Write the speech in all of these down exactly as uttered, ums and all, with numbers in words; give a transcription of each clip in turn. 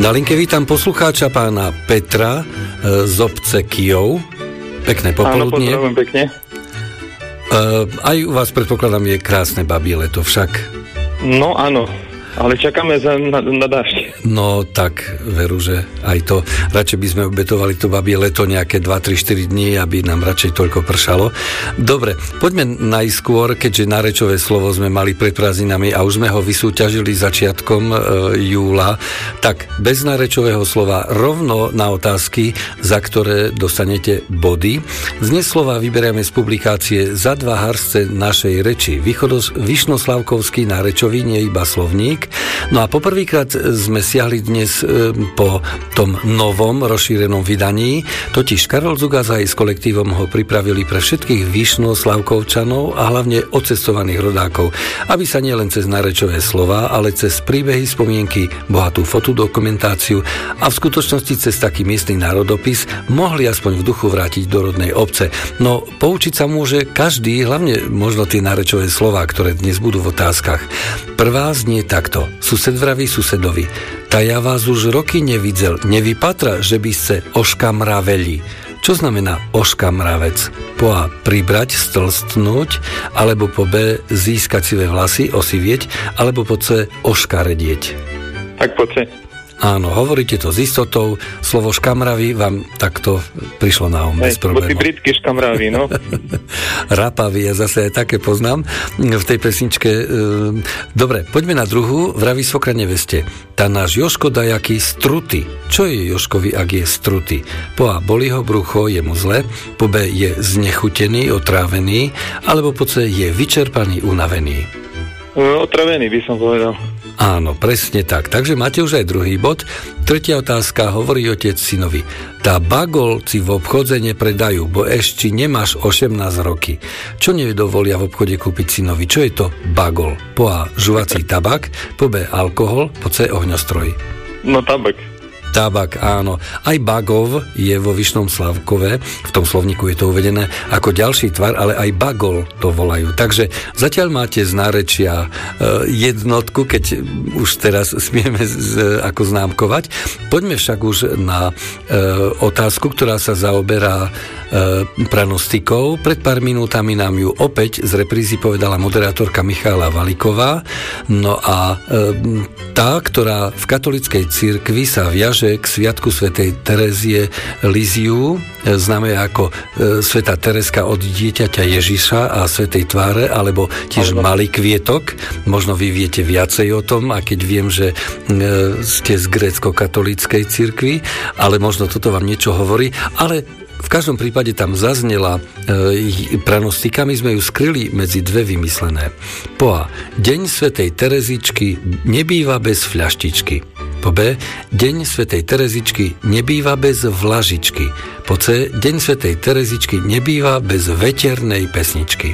Na linke vítam poslucháča pána Petra z obce Kyjov. Pekné popoludnie. Áno, pozdravujem pekne. Uh, aj u vás, predpokladám, je krásne babie leto však. No áno, ale čakáme za, na, na dážď. No tak, veru, že aj to. Radšej by sme obetovali to babie leto nejaké dva, tri, štyri dní, aby nám radšej toľko pršalo. Dobre, poďme najskôr, keďže nárečové slovo sme mali pred prázdninami a už sme ho vysúťažili začiatkom e, júla, tak bez nárečového slova rovno na otázky, za ktoré dostanete body. Dnes slova vyberieme z publikácie Za dva harsce našej reči. Východos, Vyšnoslavkovský nárečový, nie iba slovník. No a poprvýkrát sme siahli dnes e, po tom novom rozšírenom vydaní, totiž Karol Zugas aj s kolektívom ho pripravili pre všetkých Vyšnoslavkovčanov a hlavne odcestovaných rodákov, aby sa nielen cez nárečové slová, ale cez príbehy, spomienky, bohatú fotodokumentáciu a v skutočnosti cez taký miestny národopis mohli aspoň v duchu vrátiť do rodnej obce. No poučiť sa môže každý, hlavne možno tie nárečové slová, ktoré dnes budú v otázkach. Prvá znie takto. Sused vraví susedovi: ta ja vás už roky nevidel, nevypatra, že by ste oškamraveli. Čo znamená oškamravec? Po A. Pribrať, stlstnúť, alebo po B. Získať sivé vlasy, osivieť, alebo po C. Oškaredieť. Tak po C. Áno, hovoríte to s istotou. Slovo škamravý vám takto prišlo na um bez problémov. Bo tí britskí škamravý, no. Rapavý, ja zase aj také poznám v tej pesničke. Dobre, poďme na druhú. Vraví svokra neveste: tá náš Joško dajaký strutý. Čo je Joškovi, ak je strutý? Po A. Bolí ho brucho, je mu zle. Po B. Je znechutený, otrávený. Alebo po C. Je vyčerpaný, unavený. Otravený by som povedal. Áno, presne tak. Takže máte už aj druhý bod. Tretia otázka, hovorí otec synovi: tá bagol si v obchodze nepredajú, bo ešte nemáš osemnásť roky. Čo nedovolia v obchode kúpiť synovi? Čo je to bagol? Po A. žuvací tabak, po B. alkohol, po C. ohňostroj. No tabak. Tabak, áno. Aj bagov je vo Vyšnom Slavkove, v tom slovníku je to uvedené ako ďalší tvar, ale aj bagol to volajú. Takže zatiaľ máte z nárečia e, jednotku, keď už teraz smieme z, ako známkovať. Poďme však už na e, otázku, ktorá sa zaoberá e, pranostikou. Pred pár minútami nám ju opäť z reprízy povedala moderátorka Michála Valiková. No a e, tá, ktorá v katolíckej cirkvi sa viaže k sviatku svätej Terezie Liziu, známe ako e, svätá Tereska od dieťaťa Ježiša a svätej Tváre, alebo tiež Malý kvietok. Možno vy viete viacej o tom, a keď viem, že e, ste z grécko-katolíckej cirkvi, ale možno toto vám niečo hovorí, ale v každom prípade tam zaznela e, pranostika, my sme ju skryli medzi dve vymyslené. Po A. Deň svätej Terezičky nebýva bez fľaštičky. Po B. Deň svätej Terezičky nebýva bez vlažičky. Po C. Deň svätej Terezičky nebýva bez veternej pesničky.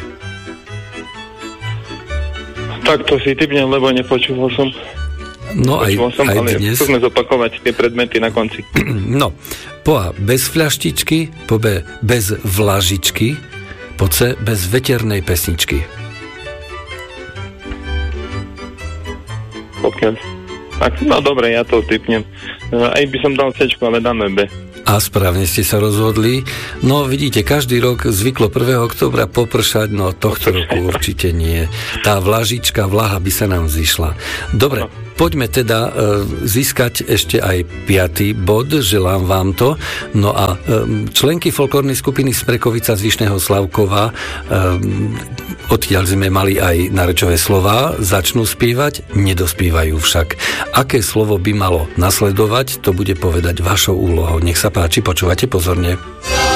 Tak to si typnem, lebo nepočúval som. No aj, som, aj ale dnes. Skúsme zopakovať tie predmety na konci. No, po A. Bez fľaštičky, po B. Bez vlažičky, po C. Bez veternej pesničky. Pokiaľ. Tak, no dobre, ja to typnem. Aj by som dal C-čku, ale dáme B. A správne ste sa rozhodli. No vidíte, každý rok zvyklo prvého októbra popršať, no tohto roku určite nie. Tá vlažička, vlaha by sa nám zišla. Dobre, no. Poďme teda e, získať ešte aj piaty bod, želám vám to. No a e, členky folklórnej skupiny Smrekovica z Vyšného Slavkova, e, odtiaľ sme mali aj nárečové slová, začnú spievať, nedospievajú však. Aké slovo by malo nasledovať, to bude povedať vašou úlohou. Nech sa páči, počúvate pozorne.